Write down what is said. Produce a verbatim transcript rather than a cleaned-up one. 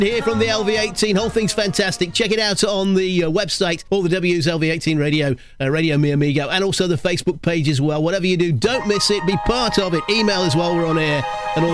here from the L V eighteen. Whole thing's fantastic. Check it out on the uh, website, all the W's, L V eighteen Radio, uh, Radio Mi Amigo, and also the Facebook page as well. Whatever you do, don't miss it. Be part of it. Email as well. We're on air.